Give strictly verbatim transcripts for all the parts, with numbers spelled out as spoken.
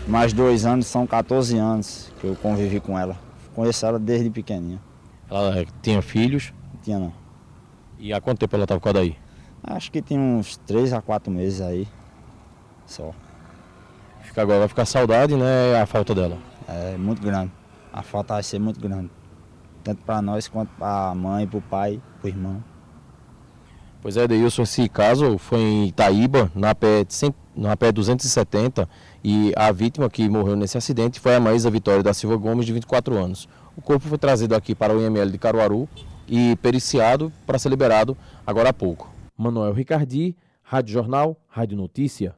Mais dois anos, são quatorze anos que eu convivi com ela. Conheço ela desde pequenininha. Ela tinha filhos? Não tinha não. E há quanto tempo ela estava com a daí? Acho que tem uns três a quatro meses aí, só. Fica agora, vai ficar saudade, né, a falta dela? É muito grande. A falta vai ser muito grande. Tanto para nós quanto para a mãe, para o pai, para o irmão. Pois é, Deilson, esse caso foi em Itaíba, na P E duzentos e setenta, e a vítima que morreu nesse acidente foi a Maísa Vitória da Silva Gomes, de vinte e quatro anos. O corpo foi trazido aqui para o I M L de Caruaru e periciado para ser liberado agora há pouco. Manuel Ricardi, Rádio Jornal, Rádio Notícia.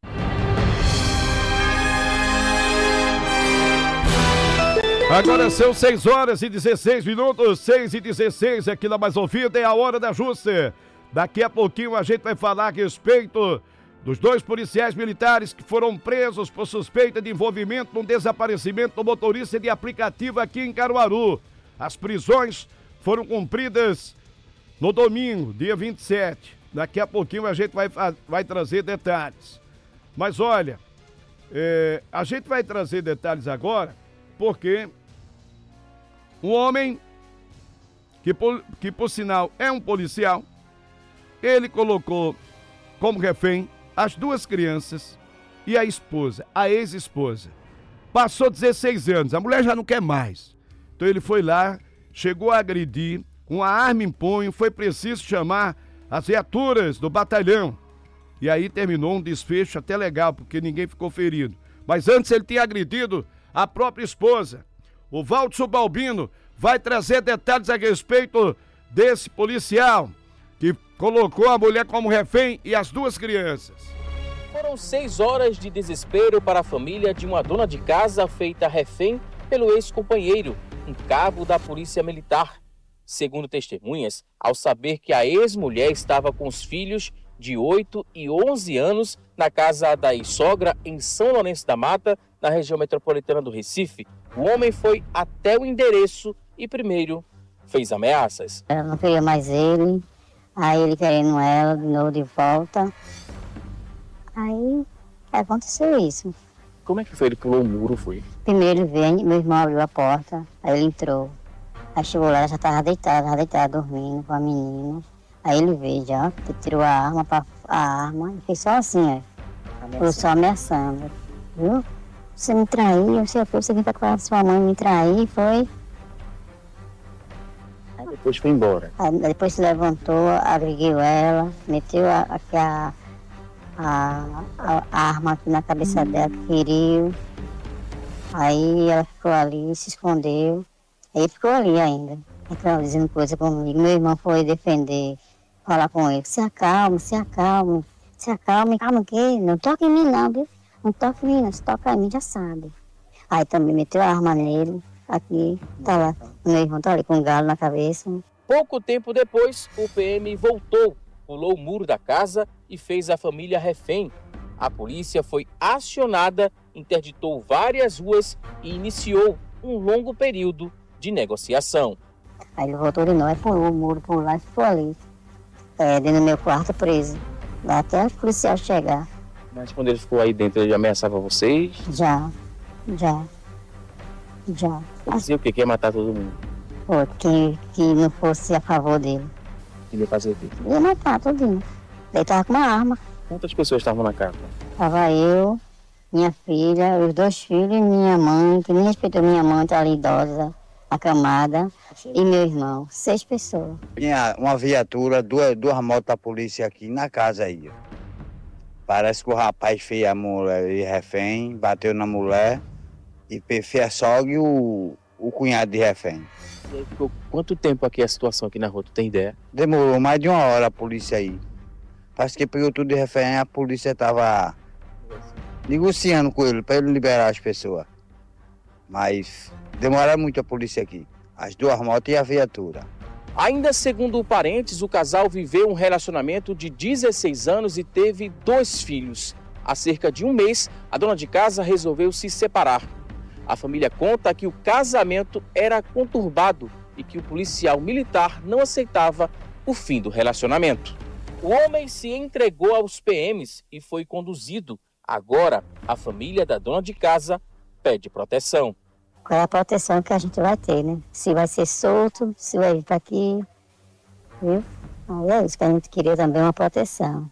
Agora são seis horas e dezesseis minutos, seis e dezesseis aqui na Mais Ouvida, é a hora da ajuste. Daqui a pouquinho a gente vai falar a respeito dos dois policiais militares que foram presos por suspeita de envolvimento no desaparecimento do motorista de aplicativo aqui em Caruaru. As prisões foram cumpridas no domingo, dia vinte e sete. Daqui a pouquinho a gente vai, vai trazer detalhes. Mas olha, é, a gente vai trazer detalhes agora porque um homem que por, que por sinal é um policial, ele colocou como refém as duas crianças e a esposa, a ex-esposa. Passou dezesseis anos, a mulher já não quer mais. Então ele foi lá, chegou a agredir, com a arma em punho, foi preciso chamar as viaturas do batalhão. E aí terminou um desfecho até legal, porque ninguém ficou ferido. Mas antes ele tinha agredido a própria esposa. O Valtso Balbino vai trazer detalhes a respeito desse policial que colocou a mulher como refém e as duas crianças. Foram seis horas de desespero para a família de uma dona de casa feita refém pelo ex-companheiro, um cabo da Polícia Militar. Segundo testemunhas, ao saber que a ex-mulher estava com os filhos de oito e onze anos na casa da ex-sogra em São Lourenço da Mata, na região metropolitana do Recife, o homem foi até o endereço e primeiro fez ameaças. Ela não queria mais ele, aí ele querendo ela de novo de volta. Aí aconteceu isso. Como é que foi? Ele pulou o muro, foi? Primeiro ele veio, meu irmão abriu a porta, aí ele entrou. Aí chegou lá, ela já estava deitada, estava deitada dormindo com a menina. Aí ele veio já, tirou a arma, pra, a arma e fez só assim, ó. Foi só ameaçando, viu? Você me traiu, você foi, você veio pra sua mãe me trair, foi. Aí depois foi embora. Aí depois se levantou, agrediu ela, meteu a, a, a, a, a arma aqui na cabeça dela, feriu. Aí ela ficou ali, se escondeu. Aí ficou ali ainda, então, dizendo coisa comigo. Meu irmão foi defender, falar com ele. Se acalma, se acalma, se acalma. Calma que não toca em mim não, viu? Não toca em mim não, se toca em mim já sabe. Aí também meteu a arma nele, aqui, tá lá. Meu irmão tá ali com um galo na cabeça. Pouco tempo depois, o P M voltou, pulou o muro da casa e fez a família refém. A polícia foi acionada, interditou várias ruas e iniciou um longo período de negociação. Aí ele voltou de novo, pulou o muro, pulou lá e ficou ali, é, dentro do meu quarto preso, até o policial chegar. Mas quando ele ficou aí dentro, ele ameaçava vocês? Já, já, já. Ele dizia o quê? Que ia matar todo mundo? Pô, que, que não fosse a favor dele. Ele ia fazer o quê? Ia matar todinho. Ele tava com uma arma. Quantas pessoas estavam na casa? Tava eu, minha filha, os dois filhos e minha mãe, que nem respeitou minha mãe, tá ali idosa, acamada, e meu irmão. Seis pessoas. Tinha uma viatura, duas, duas motos da polícia aqui na casa aí. Parece que o rapaz fez a mulher de refém, bateu na mulher e fez a sogra e o, o cunhado de refém. E aí ficou quanto tempo aqui a situação aqui na rua, tu tem ideia? Demorou mais de uma hora a polícia aí. Parece que pegou tudo de refém, a polícia estava negociando com ele para ele liberar as pessoas. Mas demora muito a polícia aqui. As duas motos e a viatura. Ainda segundo parentes, o casal viveu um relacionamento de dezesseis anos e teve dois filhos. Há cerca de um mês, a dona de casa resolveu se separar. A família conta que o casamento era conturbado e que o policial militar não aceitava o fim do relacionamento. O homem se entregou aos P Ms e foi conduzido. Agora, a família da dona de casa pede proteção. Qual é a proteção que a gente vai ter, né? Se vai ser solto, se vai vir para aqui, viu? Aí é isso que a gente queria também, uma proteção.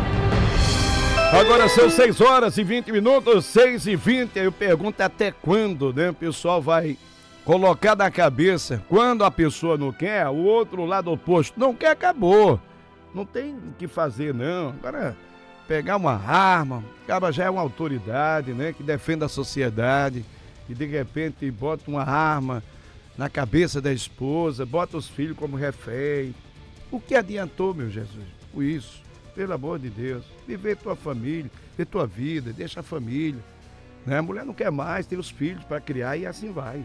Agora são seis horas e vinte minutos, seis e vinte. Eu pergunto até quando, né? O pessoal vai colocar na cabeça. Quando a pessoa não quer, o outro lado oposto não quer, acabou. Não tem o que fazer, não. Agora, pegar uma arma, acaba já é uma autoridade, né? Que defende a sociedade. E de repente bota uma arma na cabeça da esposa, bota os filhos como refém. O que adiantou, meu Jesus, com isso? Pelo amor de Deus, viver tua família, ter tua vida, deixa a família. Né? A mulher não quer mais, tem os filhos para criar e assim vai.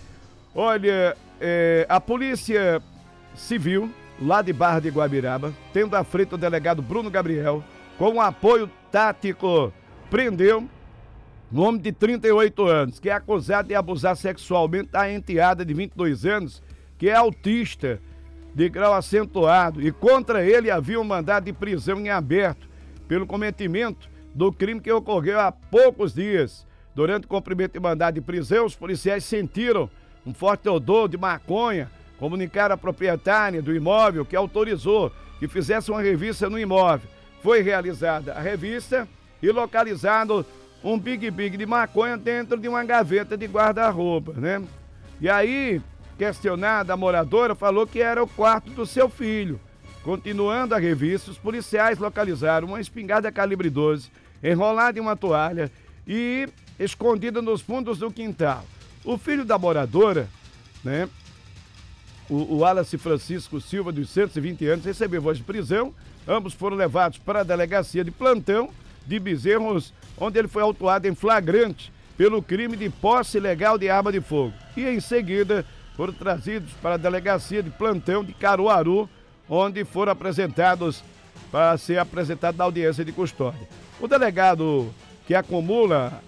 Olha, é, a Polícia Civil, lá de Barra de Guabiraba, tendo à frente o delegado Bruno Gabriel, com um apoio tático, prendeu um homem de trinta e oito anos, que é acusado de abusar sexualmente da enteada de vinte e dois anos, que é autista de grau acentuado, e contra ele havia um mandado de prisão em aberto pelo cometimento do crime que ocorreu há poucos dias. Durante o cumprimento de mandado de prisão, os policiais sentiram um forte odor de maconha, comunicaram à proprietária do imóvel que autorizou que fizesse uma revista no imóvel. Foi realizada a revista e localizado um Big Big de maconha dentro de uma gaveta de guarda-roupa, né? E aí, questionada, a moradora falou que era o quarto do seu filho. Continuando a revista, os policiais localizaram uma espingarda calibre doze enrolada em uma toalha e escondida nos fundos do quintal. O filho da moradora, né, o, o Wallace Francisco Silva, dos cento e vinte anos, recebeu voz de prisão. Ambos foram levados para a delegacia de plantão de Bezerros, onde ele foi autuado em flagrante pelo crime de posse ilegal de arma de fogo. E em seguida foram trazidos para a delegacia de plantão de Caruaru, onde foram apresentados para ser apresentado na audiência de custódia. O delegado que acumula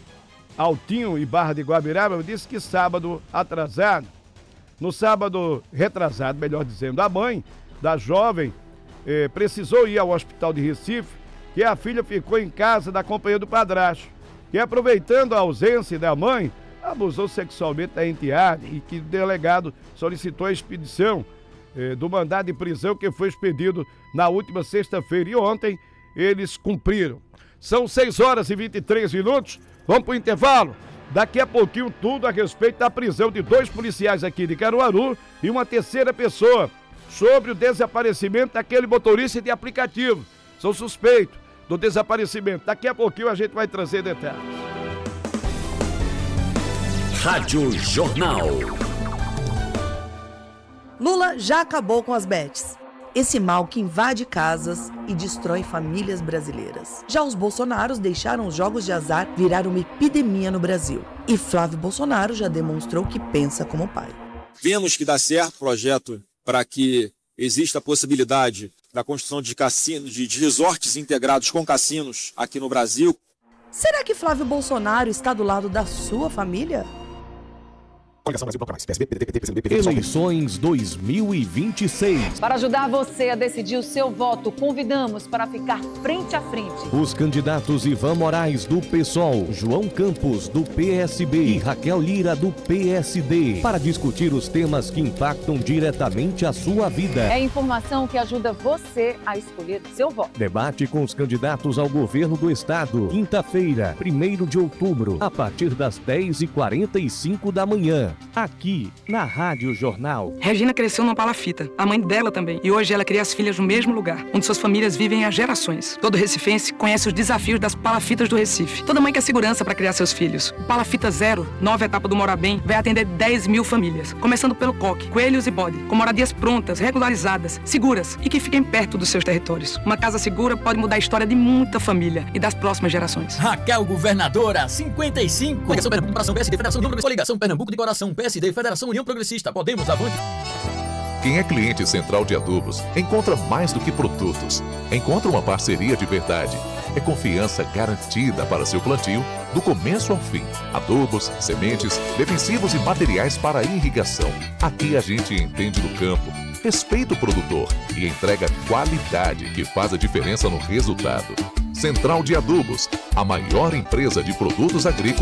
Altinho e Barra de Guabiraba disse que sábado atrasado, no sábado retrasado, melhor dizendo, a mãe da jovem eh, precisou ir ao hospital de Recife, que a filha ficou em casa da companhia do padrasto, que aproveitando a ausência da mãe, abusou sexualmente da enteada e que o delegado solicitou a expedição eh, do mandado de prisão que foi expedido na última sexta-feira e ontem eles cumpriram. São seis horas e vinte e três minutos, vamos para o intervalo. Daqui a pouquinho tudo a respeito da prisão de dois policiais aqui de Caruaru e uma terceira pessoa sobre o desaparecimento daquele motorista de aplicativo. São suspeitos do desaparecimento. Daqui a pouquinho a gente vai trazer detalhes. Rádio Jornal. Lula já acabou com as bets. Esse mal que invade casas e destrói famílias brasileiras. Já os Bolsonaros deixaram os jogos de azar virar uma epidemia no Brasil. E Flávio Bolsonaro já demonstrou que pensa como pai. Vemos que dá certo o projeto para que exista a possibilidade da construção de cassinos, de, de resorts integrados com cassinos aqui no Brasil. Será que Flávio Bolsonaro está do lado da sua família? Eleições dois mil e vinte e seis. Para ajudar você a decidir o seu voto, convidamos para ficar frente a frente Os candidatos Ivan Moraes, do PSOL, João Campos, do P S B e Raquel Lira, do P S D, para discutir os temas que impactam diretamente a sua vida. É informação que ajuda você a escolher o seu voto. Debate com os candidatos ao governo do estado, quinta-feira, primeiro de outubro, a partir das dez e quarenta e cinco da manhã. Aqui, na Rádio Jornal. Regina cresceu numa palafita, a mãe dela também. E hoje ela cria as filhas no mesmo lugar, onde suas famílias vivem há gerações. Todo recifense conhece os desafios das palafitas do Recife. Toda mãe quer segurança para criar seus filhos. O Palafita Zero, nova etapa do Mora Bem, vai atender dez mil famílias. Começando pelo coque, coelhos e bode, com moradias prontas, regularizadas, seguras e que fiquem perto dos seus territórios. Uma casa segura pode mudar a história de muita família e das próximas gerações. Raquel Governadora, cinquenta e cinco. Coligação Pernambuco, Coração P S D, Federação União Progressista. Coligação Pernambuco de Coração P S D, Federação União Progressista. Podemos, avante. Quem é cliente Central de Adubos encontra mais do que produtos. Encontra uma parceria de verdade. É confiança garantida para seu plantio, do começo ao fim. Adubos, sementes, defensivos e materiais para irrigação. Aqui a gente entende do campo, respeita o produtor e entrega qualidade que faz a diferença no resultado. Central de Adubos, a maior empresa de produtos agrícolas